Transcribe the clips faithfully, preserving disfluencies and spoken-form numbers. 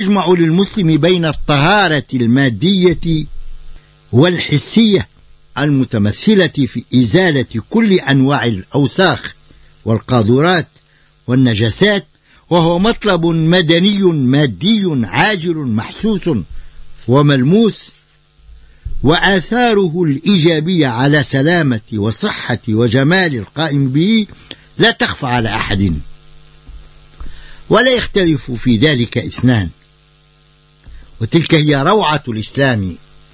ويجمع للمسلم بين الطهارة المادية والحسية المتمثلة في إزالة كل أنواع الأوساخ والقاذورات والنجاسات، وهو مطلب مدني مادي عاجل محسوس وملموس، وآثاره الإيجابية على سلامة وصحة وجمال القائم به لا تخفى على أحد، ولا يختلف في ذلك اثنان. وتلك هي روعة الإسلام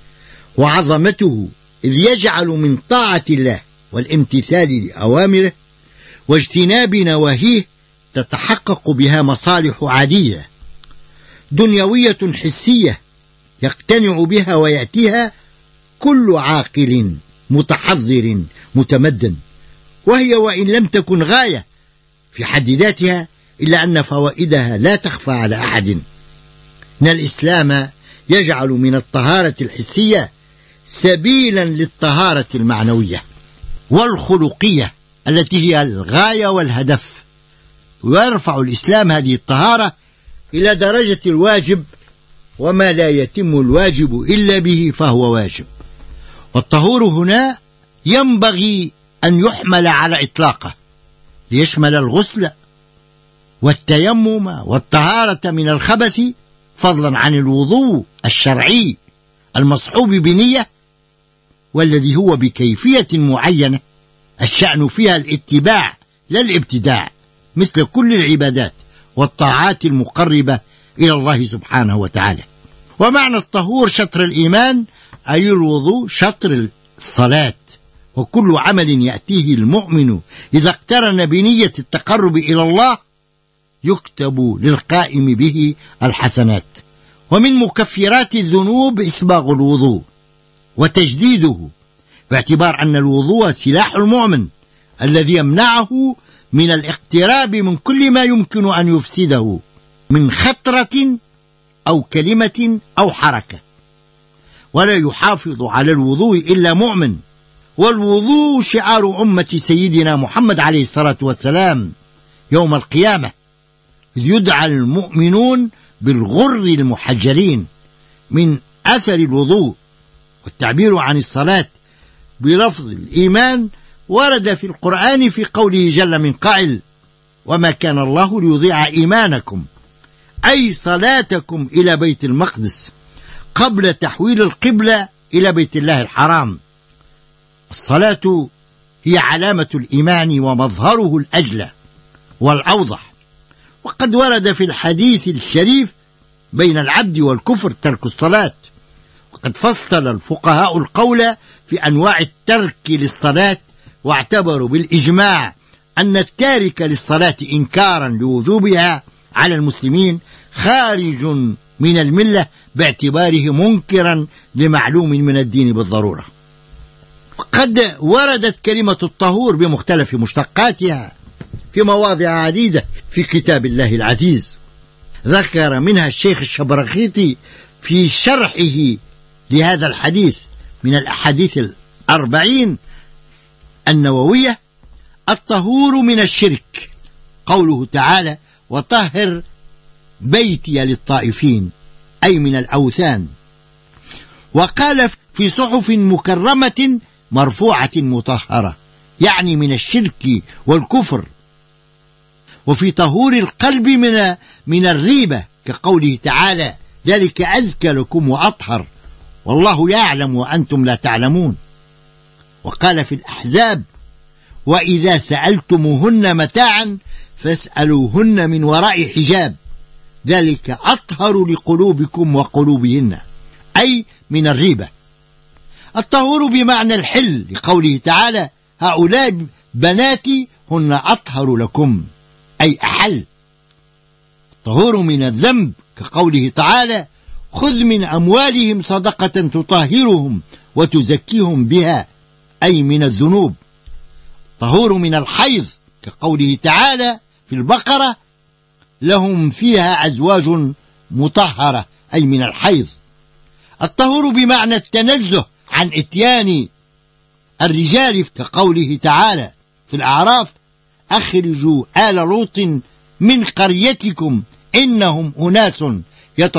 وعظمته، إذ يجعل من طاعة الله والامتثال لأوامره واجتناب نواهيه تتحقق بها مصالح عادية دنيوية حسية يقتنع بها ويأتيها كل عاقل متحضر متمدن، وهي وإن لم تكن غاية في حد ذاتها إلا أن فوائدها لا تخفى على أحد. إن الإسلام يجعل من الطهارة الحسية سبيلا للطهارة المعنوية والخلقية التي هي الغاية والهدف، ويرفع الإسلام هذه الطهارة إلى درجة الواجب، وما لا يتم الواجب إلا به فهو واجب. والطهور هنا ينبغي أن يحمل على إطلاقه ليشمل الغسل والتيمم والطهارة من الخبث، فضلا عن الوضوء الشرعي المصحوب بنية، والذي هو بكيفية معينة الشأن فيها الاتباع لا الابتداع، مثل كل العبادات والطاعات المقربة إلى الله سبحانه وتعالى. ومعنى الطهور شطر الإيمان، أي الوضوء شطر الصلاة، وكل عمل يأتيه المؤمن إذا اقترن بنية التقرب إلى الله يكتب للقائم به الحسنات. ومن مكفرات الذنوب إسباغ الوضوء وتجديده، باعتبار أن الوضوء سلاح المؤمن الذي يمنعه من الاقتراب من كل ما يمكن أن يفسده من خطرة أو كلمة أو حركة، ولا يحافظ على الوضوء إلا مؤمن. والوضوء شعار أمة سيدنا محمد عليه الصلاة والسلام يوم القيامة، إذ يدعى المؤمنون بالغر المحجلين من أثر الوضوء. والتعبير عن الصلاة بلفظ الإيمان ورد في القرآن في قوله جل من قائل: وما كان الله ليضيع إيمانكم، أي صلاتكم إلى بيت المقدس قبل تحويل القبلة إلى بيت الله الحرام. الصلاة هي علامة الإيمان ومظهره الأجلى والأوضح. وقد ورد في الحديث الشريف بين العبد والكفر ترك الصلاة، وقد فصل الفقهاء القول في أنواع الترك للصلاة، واعتبروا بالإجماع أن التارك للصلاة إنكارا لوجوبها على المسلمين خارج من الملة، باعتباره منكرا لمعلوم من الدين بالضرورة. وقد وردت كلمة الطهور بمختلف مشتقاتها في مواضع عديدة في كتاب الله العزيز، ذكر منها الشيخ الشبرخيطي في شرحه لهذا الحديث من الأحاديث الأربعين النووية: الطهور من الشرك، قوله تعالى: وطهر بيتي للطائفين، أي من الأوثان. وقال في صحف مكرمة مرفوعة مطهرة، يعني من الشرك والكفر. وفي طهور القلب من من الريبة، كقوله تعالى: ذلك أزكى لكم وأطهر والله يعلم وأنتم لا تعلمون. وقال في الأحزاب: وإذا سألتموهن متاعا فاسألوهن من وراء حجاب ذلك أطهر لقلوبكم وقلوبهن، أي من الريبة. الطهور بمعنى الحل، لقوله تعالى: هؤلاء بناتي هن أطهر لكم، أي أحل. الطهور من الذنب، كقوله تعالى: خذ من أموالهم صدقة تطهرهم وتزكيهم بها، أي من الذنوب. الطهور من الحيض، كقوله تعالى في البقرة: لهم فيها أزواج مطهرة، أي من الحيض. الطهور بمعنى التنزه عن إتيان الرجال، كقوله تعالى في الأعراف: أخرجوا آل لوط من قريتكم إنهم أناس